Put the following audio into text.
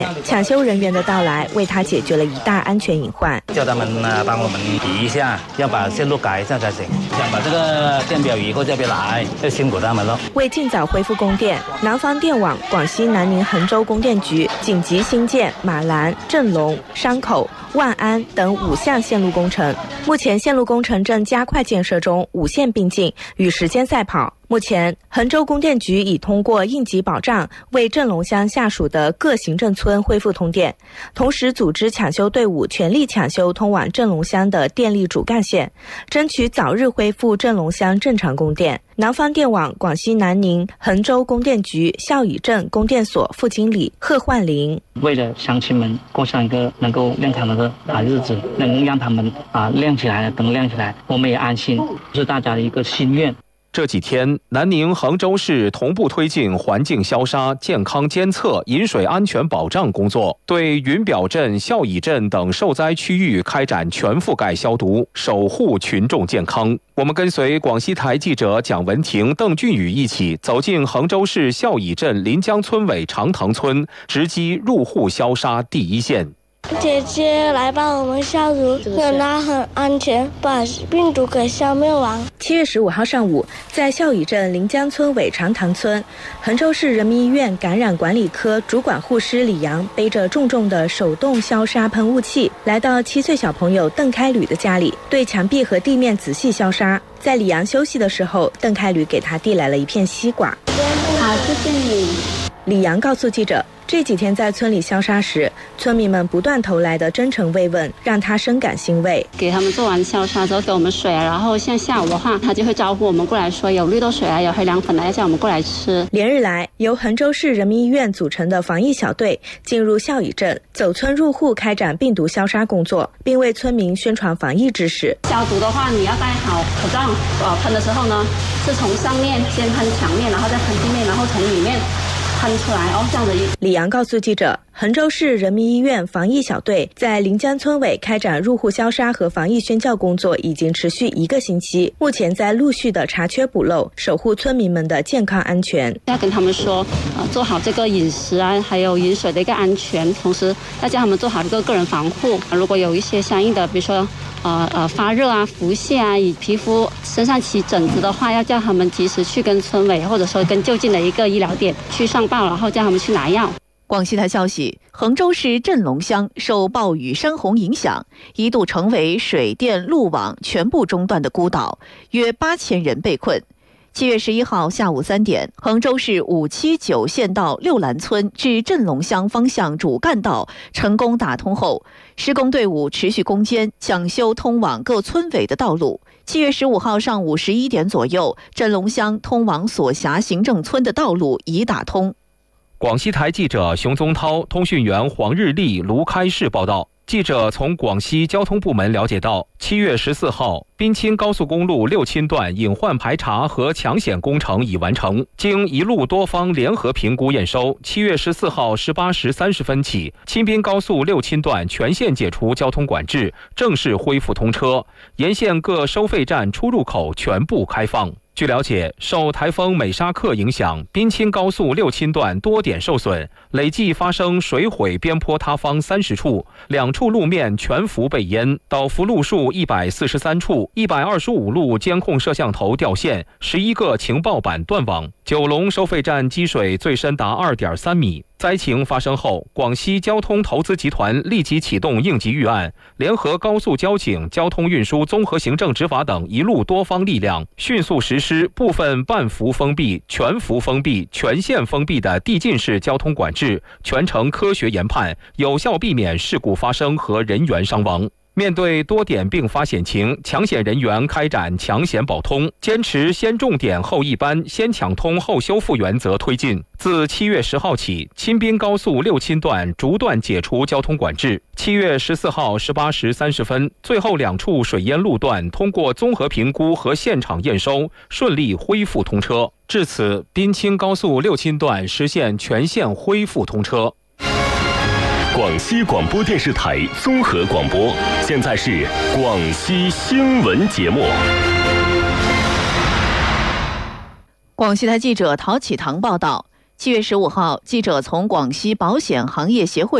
抢修人员的到来为他解决了一大安全隐患。 叫他们帮我们比一下，要把线路改一下才行。想把这个电表以后再别来，就辛苦他们了。 为尽早恢复供电，南方电网广西南宁衡州供电局紧急新建马兰、镇龙、山口、万安等5项线路工程。目前线路工程正加快建设中，5线并进，与时间赛跑。目前，衡州供电局已通过应急保障为镇龙乡下属的各行政村恢复通电，同时组织抢修队伍全力抢修通往镇龙乡的电力主干线，争取早日恢复镇龙乡正常供电。南方电网广西南宁衡州供电局孝乙镇供电所副经理贺焕林： 为了乡亲们过上一个能够亮堂的日子，能让他们亮起来，灯亮起来，我们也安心，是大家的一个心愿。 这几天，南宁、衡州市同步推进环境消杀、健康监测、饮水安全保障工作，对云表镇、孝乙镇等受灾区域开展全覆盖消毒，守护群众健康。我们跟随广西台记者蒋文婷、邓俊宇一起走进衡州市孝乙镇临江村委长塘村，直击入户消杀第一线。 姐姐来帮我们消毒，让它很安全，把病毒给消灭完。 7月15号上午，在孝乙镇临江村委长塘村，衡州市人民医院感染管理科主管护师李阳背着重重的手动消杀喷雾器，来到7岁小朋友邓开吕的家里，对墙壁和地面仔细消杀。在李阳休息的时候，邓开吕给他递来了一片西瓜。 好，谢谢你。 李阳告诉记者，这几天在村里消杀时，村民们不断投来的真诚慰问，让他深感欣慰。 给他们做完消杀之后给我们水然后像下午的话，他就会招呼我们过来说有绿豆水有黑凉粉要叫我们过来吃。 连日来，由衡州市人民医院组成的防疫小队进入孝乙镇，走村入户开展病毒消杀工作，并为村民宣传防疫知识。 消毒的话，你要戴好口罩，喷的时候呢，是从上面先喷墙面，然后再喷地面，然后从里面喷出来这样的。 李阳告诉记者，衡州市人民医院防疫小队在临江村委开展入户消杀和防疫宣教工作已经持续1个星期，目前在陆续的查缺补漏，守护村民们的健康安全。 要跟他们说，做好这个饮食还有饮水的一个安全，同时要叫他们做好这个个人防护。如果有一些相应的，比如说发热腹泻以皮肤身上起疹子的话，要叫他们及时去跟村委或者说跟就近的一个医疗点去上报，然后叫他们去拿药。 广西台消息，衡州市镇龙乡受暴雨山洪影响，一度成为水电路网全部中断的孤岛，约8000人被困。7月11号下午3点，衡州市579县道六兰村至镇龙乡方向主干道成功打通后，施工队伍持续攻坚，抢修通往各村委的道路。7月15号上午11点左右，镇龙乡通往所辖行政村的道路已打通。 广西台记者熊宗涛、通讯员黄日丽、卢开市报道。记者从广西交通部门了解到，7月14号，滨清高速公路6亲段隐患排查和抢险工程已完成，经一路多方联合评估验收，7月14号18时30分起，钦滨高速6亲段全线解除交通管制，正式恢复通车，沿线各收费站出入口全部开放。据了解，受台风美沙克影响，滨清高速6亲段多点受损，累计发生水毁边坡塌方30处，2处路面全幅被淹，倒伏路数143处，125路监控摄像头掉线，11个情报板断网。九龙收费站积水最深达2.3米。灾情发生后，广西交通投资集团立即启动应急预案，联合高速交警、交通运输综合行政执法等一路多方力量，迅速实施部分半幅封闭、全幅封闭、全线封闭的递进式交通管制，全程科学研判，有效避免事故发生和人员伤亡。面对多点并发险情，抢险人员开展抢险保通，坚持先重点后一般、先抢通后修复原则推进。自7月10号起，钦滨高速6亲段逐段解除交通管制。7月14号18时30分，最后2处水淹路段通过综合评估和现场验收，顺利恢复通车。至此，滨清高速6亲段实现全线恢复通车。 广西广播电视台综合广播，现在是广西新闻节目。 广西台记者陶启堂报道 7月15号，记者从广西保险行业协会